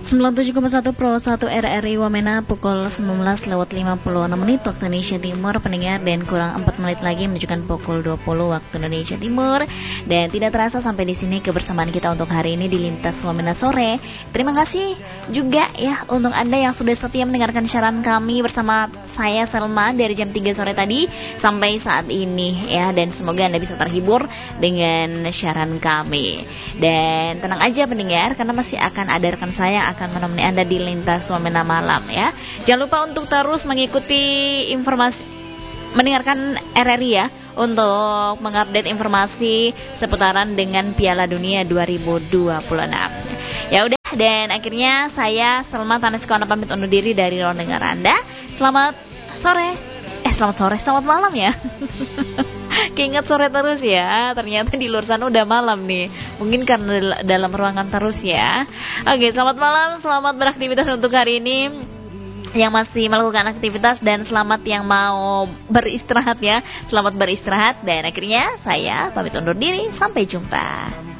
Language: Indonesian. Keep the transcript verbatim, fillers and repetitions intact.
sembilan puluh tujuh koma satu Pro satu R R I Wamena pukul sembilan belas lewat lima puluh enam menit waktu Indonesia Timur pendengar, dan kurang empat menit lagi menunjukkan pukul dua puluh waktu Indonesia Timur. Dan tidak terasa sampai di sini kebersamaan kita untuk hari ini di Lintas Wamena Sore. Terima kasih juga ya untuk Anda yang sudah setia mendengarkan siaran kami bersama saya Selma dari jam tiga sore tadi sampai saat ini ya, dan semoga Anda bisa terhibur dengan siaran kami. Dan tenang aja pendengar, karena masih akan ada rekan saya akan menemani Anda di Lintas Wamena Malam ya. Jangan lupa untuk terus mengikuti informasi, mendengarkan R R I ya, untuk mengupdate informasi seputaran dengan Piala Dunia dua ribu dua puluh enam. Ya udah, dan akhirnya saya Selma Tanesko pamit undur diri dari ruang dengar Anda. Selamat sore. Eh selamat sore, selamat malam ya. Keinget sore terus ya. Ternyata di luar sana udah malam nih. Mungkin karena dalam ruangan terus ya. Oke, selamat malam, selamat beraktivitas untuk hari ini yang masih melakukan aktivitas, dan selamat yang mau beristirahat ya. Selamat beristirahat, dan akhirnya saya pamit undur diri. Sampai jumpa.